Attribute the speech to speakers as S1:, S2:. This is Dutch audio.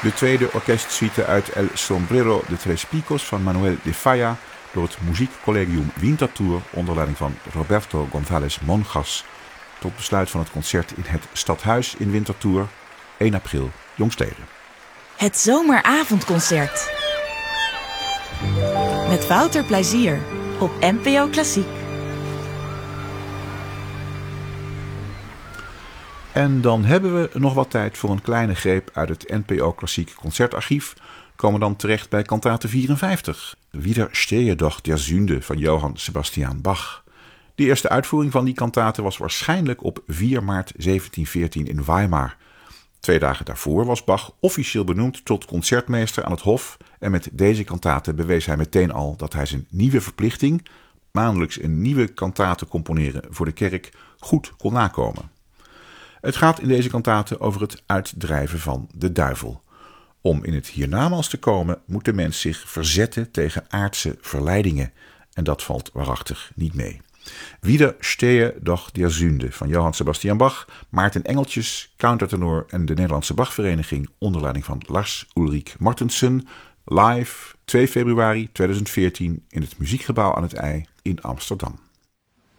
S1: De tweede orkestsuite uit El Sombrero de Tres Picos van Manuel de Falla door het Muziekcollegium Winterthur onder leiding van Roberto González Monjas. Tot besluit van het concert in het Stadhuis in Winterthur, 1 april jongstleden.
S2: Het zomeravondconcert. Met Wouter Plezier op NPO Klassiek.
S1: En dan hebben we nog wat tijd voor een kleine greep uit het NPO Klassiek Concertarchief. Komen dan terecht bij kantate 54. Wieder stehe doch der Sünde van Johann Sebastian Bach. De eerste uitvoering van die kantate was waarschijnlijk op 4 maart 1714 in Weimar. 2 dagen daarvoor was Bach officieel benoemd tot concertmeester aan het Hof en met deze kantate bewees hij meteen al dat hij zijn nieuwe verplichting, maandelijks een nieuwe kantate componeren voor de kerk, goed kon nakomen. Het gaat in deze kantate over het uitdrijven van de duivel. Om in het hiernamaals te komen moet de mens zich verzetten tegen aardse verleidingen en dat valt waarachtig niet mee. Wieder stehe doch der Sünde van Johann Sebastian Bach, Maarten Engeltjes, countertenor en de Nederlandse Bachvereniging onder leiding van Lars Ulrik Mortensen, live 2 februari 2014 in het Muziekgebouw aan het IJ in Amsterdam.